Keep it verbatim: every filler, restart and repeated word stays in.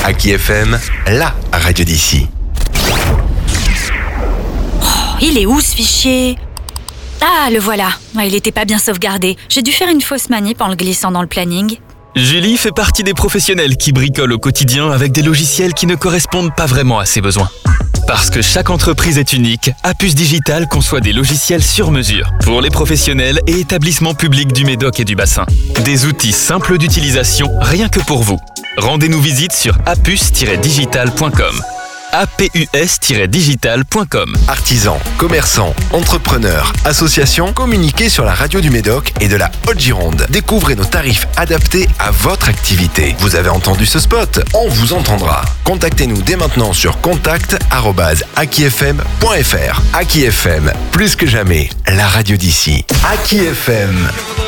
Aki F M, la radio d'ici. Oh, il est où ce fichier ? Ah, le voilà. Ouais, il était pas bien sauvegardé. J'ai dû faire une fausse manip en le glissant dans le planning. Julie fait partie des professionnels qui bricolent au quotidien avec des logiciels qui ne correspondent pas vraiment à ses besoins. Parce que chaque entreprise est unique, Apus Digital conçoit des logiciels sur mesure pour les professionnels et établissements publics du Médoc et du Bassin. Des outils simples d'utilisation, rien que pour vous. Rendez-nous visite sur apus tiret digital point com. A P U S tiret digital point com. Artisans, commerçants, entrepreneurs, associations, communiquez sur la radio du Médoc et de la Haute-Gironde. Découvrez nos tarifs adaptés à votre activité. Vous avez entendu ce spot ? On vous entendra. Contactez-nous dès maintenant sur contact arobase aki f m point f r. Aki F M, plus que jamais, la radio d'ici. Aki F M.